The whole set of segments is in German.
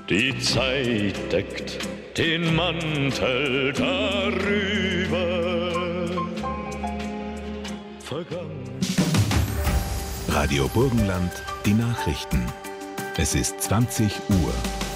Die Zeit deckt den Mantel darüber. Vergangen. Radio Burgenland, die Nachrichten. Es ist 20 Uhr.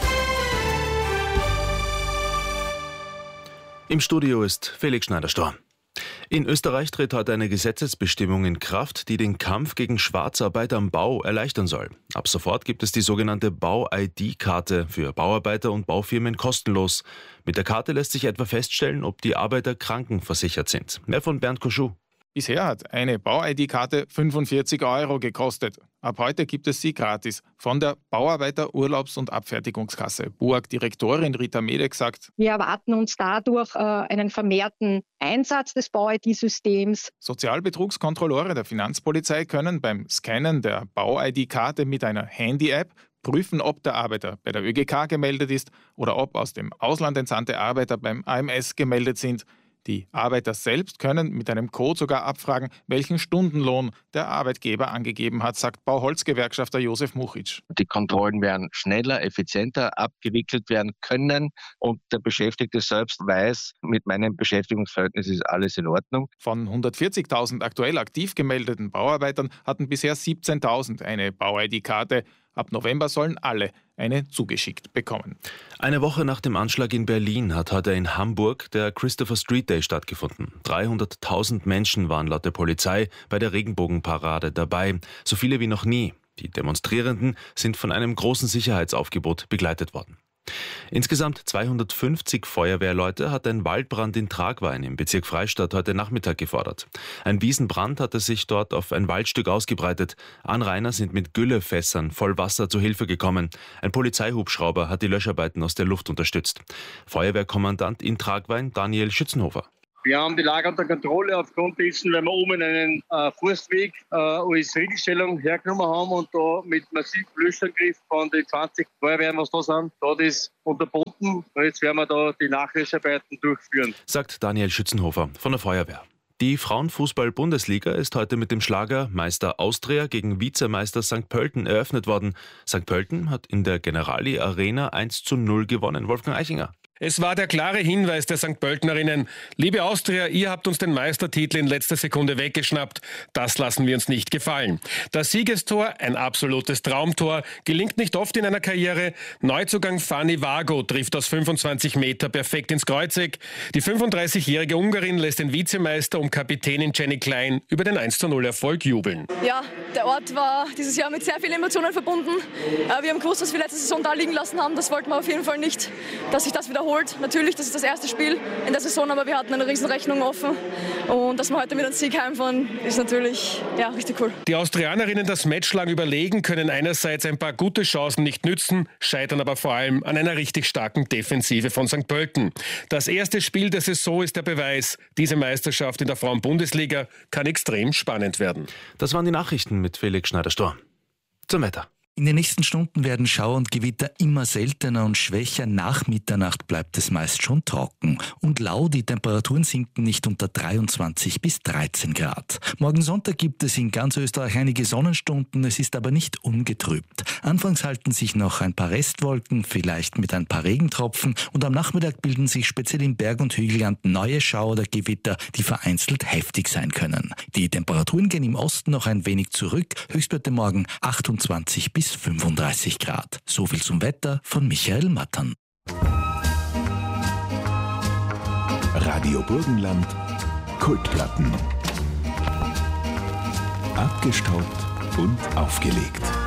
Im Studio ist Felix Schneider-Storr. In Österreich tritt heute eine Gesetzesbestimmung in Kraft, die den Kampf gegen Schwarzarbeit am Bau erleichtern soll. Ab sofort gibt es die sogenannte Bau-ID-Karte für Bauarbeiter und Baufirmen kostenlos. Mit der Karte lässt sich etwa feststellen, ob die Arbeiter krankenversichert sind. Mehr von Bernd Koschou. Bisher hat eine Bau-ID-Karte 45 € gekostet. Ab heute gibt es sie gratis. Von der Bauarbeiter Urlaubs- und Abfertigungskasse BUAG-Direktorin Rita Medek sagt: Wir erwarten uns dadurch einen vermehrten Einsatz des Bau-ID-Systems. Sozialbetrugskontrolleure der Finanzpolizei können beim Scannen der Bau-ID-Karte mit einer Handy-App prüfen, ob der Arbeiter bei der ÖGK gemeldet ist oder ob aus dem Ausland entsandte Arbeiter beim AMS gemeldet sind. Die Arbeiter selbst können mit einem Code sogar abfragen, welchen Stundenlohn der Arbeitgeber angegeben hat, sagt Bauholzgewerkschafter Josef Muchitsch. Die Kontrollen werden schneller, effizienter abgewickelt werden können und der Beschäftigte selbst weiß, mit meinem Beschäftigungsverhältnis ist alles in Ordnung. Von 140.000 aktuell aktiv gemeldeten Bauarbeitern hatten bisher 17.000 eine Bau-ID-Karte. Ab November sollen alle eine zugeschickt bekommen. Eine Woche nach dem Anschlag in Berlin hat heute in Hamburg der Christopher Street Day stattgefunden. 300.000 Menschen waren laut der Polizei bei der Regenbogenparade dabei, so viele wie noch nie. Die Demonstrierenden sind von einem großen Sicherheitsaufgebot begleitet worden. Insgesamt 250 Feuerwehrleute hat ein Waldbrand in Tragwein im Bezirk Freistadt heute Nachmittag gefordert. Ein Wiesenbrand hatte sich dort auf ein Waldstück ausgebreitet. Anrainer sind mit Güllefässern voll Wasser zu Hilfe gekommen. Ein Polizeihubschrauber hat die Löscharbeiten aus der Luft unterstützt. Feuerwehrkommandant in Tragwein Daniel Schützenhofer. Wir haben die Lage unter Kontrolle aufgrund dessen, weil wir oben einen Forstweg als Regelstellung hergenommen haben und da mit massivem Löschangriff von den 20 Feuerwehren, was da sind, da das unterbunden. Und jetzt werden wir da die Nachlöscharbeiten durchführen, sagt Daniel Schützenhofer von der Feuerwehr. Die Frauenfußball-Bundesliga ist heute mit dem Schlager Meister Austria gegen Vizemeister St. Pölten eröffnet worden. St. Pölten hat in der Generali Arena 1:0 gewonnen. Wolfgang Eichinger. Es war der klare Hinweis der St. Pöltenerinnen: Liebe Austria, ihr habt uns den Meistertitel in letzter Sekunde weggeschnappt. Das lassen wir uns nicht gefallen. Das Siegestor, ein absolutes Traumtor, gelingt nicht oft in einer Karriere. Neuzugang Fanny Vago trifft aus 25 Meter perfekt ins Kreuzeck. Die 35-jährige Ungarin lässt den Vizemeister um Kapitänin Jenny Klein über den 1:0-Erfolg jubeln. Ja, der Ort war dieses Jahr mit sehr vielen Emotionen verbunden. Wir haben gewusst, was wir letzte Saison da liegen lassen haben. Das wollten wir auf jeden Fall nicht, dass sich das wiederholt. Natürlich, das ist das erste Spiel in der Saison, aber wir hatten eine Riesenrechnung offen. Und dass wir heute mit einem Sieg heimfahren, ist natürlich richtig cool. Die Austrianerinnen das Match lang überlegen, können einerseits ein paar gute Chancen nicht nützen, scheitern aber vor allem an einer richtig starken Defensive von St. Pölten. Das erste Spiel der Saison ist der Beweis. Diese Meisterschaft in der Frauen-Bundesliga kann extrem spannend werden. Das waren die Nachrichten mit Felix Schneider-Storr. Zum Wetter. In den nächsten Stunden werden Schauer und Gewitter immer seltener und schwächer. Nach Mitternacht bleibt es meist schon trocken und lau. Die Temperaturen sinken nicht unter 23 bis 13 Grad. Morgen Sonntag gibt es in ganz Österreich einige Sonnenstunden. Es ist aber nicht ungetrübt. Anfangs halten sich noch ein paar Restwolken, vielleicht mit ein paar Regentropfen. Und am Nachmittag bilden sich speziell im Berg- und Hügelland neue Schauer oder Gewitter, die vereinzelt heftig sein können. Die Temperaturen gehen im Osten noch ein wenig zurück. Höchstwerte morgen 28 bis 35 Grad. So viel zum Wetter von Michael Mattern. Radio Burgenland, Kultplatten. Abgestaubt und aufgelegt.